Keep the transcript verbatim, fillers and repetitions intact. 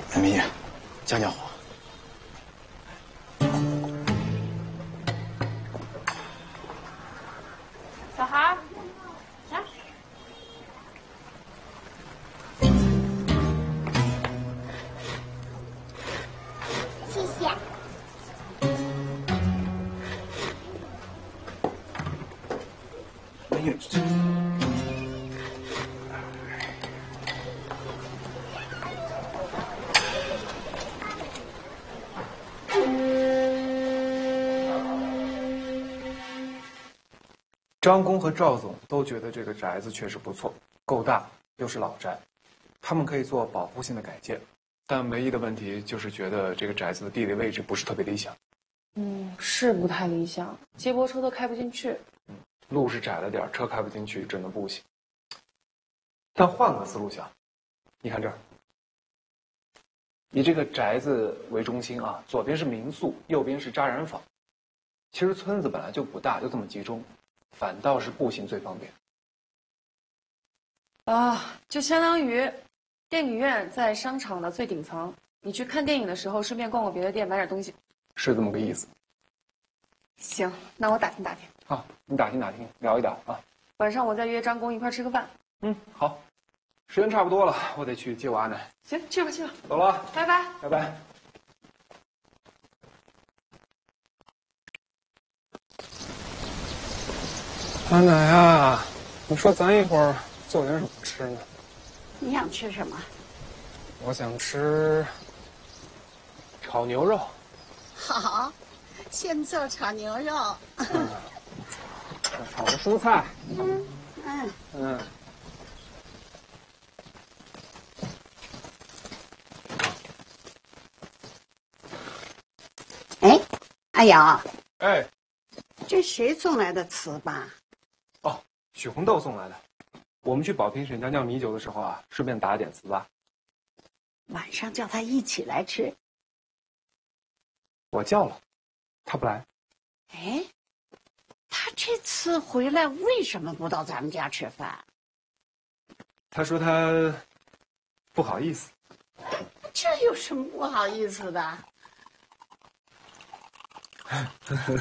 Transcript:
美蜜，降降火。 小孩，来。 谢谢。 美女，这。张工和赵总都觉得这个宅子确实不错，够大，又是老宅，他们可以做保护性的改建。但唯一的问题就是觉得这个宅子的地理位置不是特别理想。 嗯，是不太理想，接驳车都开不进去。 嗯，路是窄了点，车开不进去，只能步行。但换个思路想，你看这儿，以这个宅子为中心啊，左边是民宿，右边是扎染坊。其实村子本来就不大，就这么集中。反倒是步行最方便啊，就相当于电影院在商场的最顶层，你去看电影的时候顺便逛逛别的店，买点东西， 是这么个意思。 行，那我打听打听。 好，你打听打听，聊一聊啊。 晚上我再约张工一块吃个饭。 嗯，好，时间差不多了，我得去接我阿奶。 行，去吧去吧， 走了， 拜拜， 拜拜。阿奶啊，你说咱一会儿做点什么吃呢？ 你想吃什么？ 我想吃炒牛肉。 好，先做炒牛肉。 嗯，炒个蔬菜。 嗯嗯嗯。 哎，阿瑶。 哎。 这谁送来的糍粑？ 哦，许红豆送来的。我们去保平沈家酿米酒的时候啊，顺便打了点糍粑。 晚上叫他一起来吃。 我叫了，他不来。 哎，他这次回来为什么不到咱们家吃饭？ 他说他不好意思。 这有什么不好意思的？